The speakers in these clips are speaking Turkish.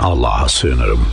Allah'a sığınırım.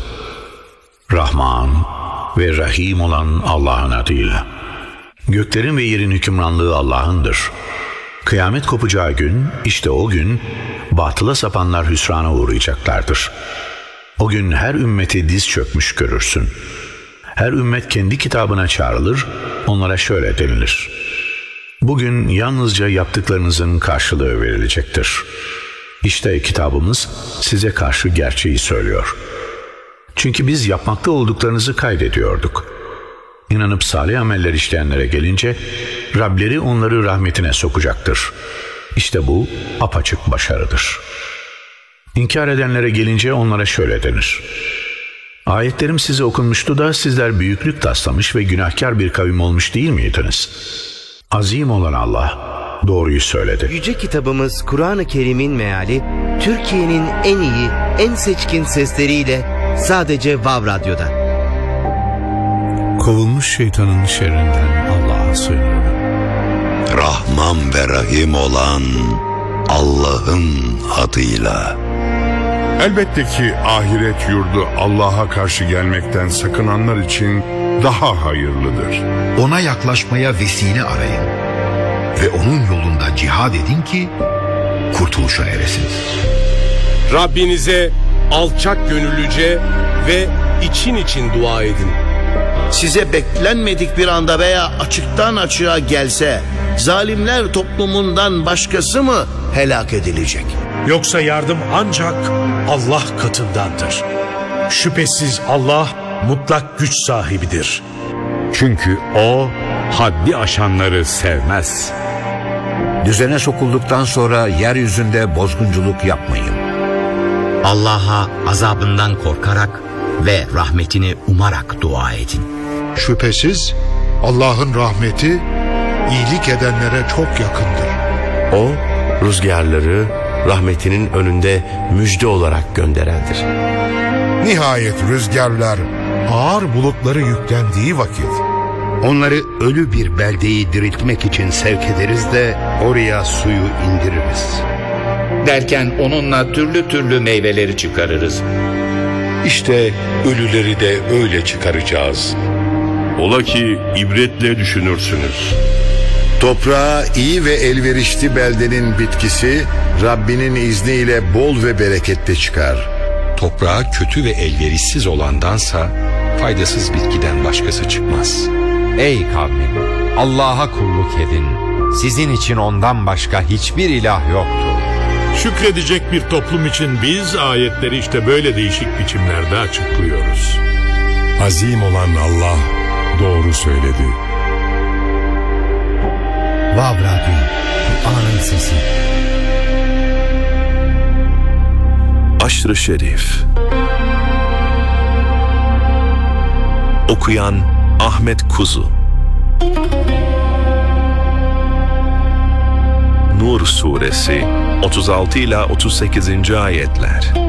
Rahman ve Rahim olan Allah'ın adıyla. Göklerin ve yerin hükümranlığı Allah'ındır. Kıyamet kopacağı gün, işte o gün batıla sapanlar hüsrana uğrayacaklardır. O gün her ümmeti diz çökmüş görürsün. Her ümmet kendi kitabına çağrılır, onlara şöyle denilir: bugün yalnızca yaptıklarınızın karşılığı verilecektir. İşte kitabımız size karşı gerçeği söylüyor. Çünkü biz yapmakta olduklarınızı kaydediyorduk. İnanıp salih ameller işleyenlere gelince Rableri onları rahmetine sokacaktır. İşte bu apaçık başarıdır. İnkar edenlere gelince onlara şöyle denir: ayetlerim size okunmuştu da sizler büyüklük taslamış ve günahkar bir kavim olmuş değil miydiniz? Azim olan Allah doğruyu söyledi. Yüce kitabımız Kur'an-ı Kerim'in meali Türkiye'nin en iyi, en seçkin sesleriyle sadece Vav Radyo'da. Kovulmuş şeytanın şerrinden Allah'a sığınırım. Rahman ve Rahim olan Allah'ın adıyla. Elbette ki ahiret yurdu Allah'a karşı gelmekten sakınanlar için daha hayırlıdır. Ona yaklaşmaya vesile arayın ve onun yolunda cihad edin ki kurtuluşa eresiniz. Rabbinize alçak gönüllüce ve için dua edin. Size beklenmedik bir anda veya açıktan açığa gelse zalimler toplumundan başkası mı helak edilecek? Yoksa yardım ancak Allah katındandır. Şüphesiz Allah mutlak güç sahibidir. Çünkü O haddi aşanları sevmez. Düzene sokulduktan sonra yeryüzünde bozgunculuk yapmayın. Allah'a azabından korkarak ve rahmetini umarak dua edin. Şüphesiz Allah'ın rahmeti iyilik edenlere çok yakındır. O rüzgarları rahmetinin önünde müjde olarak gönderendir. Nihayet rüzgarlar ağır bulutları yüklendiği vakit onları ölü bir beldeyi diriltmek için sevk ederiz de oraya suyu indiririz. Derken onunla türlü türlü meyveleri çıkarırız. İşte ölüleri de öyle çıkaracağız. Ola ki ibretle düşünürsünüz. Toprağa iyi ve elverişli beldenin bitkisi Rabbinin izniyle bol ve bereketli çıkar. Toprağa kötü ve elverişsiz olandansa faydasız bitkiden başkası çıkmaz. Ey kavmim, Allah'a kulluk edin. Sizin için ondan başka hiçbir ilah yoktur. Şükredecek bir toplum için biz ayetleri işte böyle değişik biçimlerde açıklıyoruz. Azim olan Allah doğru söyledi. Vav Radyo, Kur'an'ın sesi. Aşr-ı Şerif. Okuyan Ahmet Kuzu. Nur Suresi 36 ila 38. ayetler.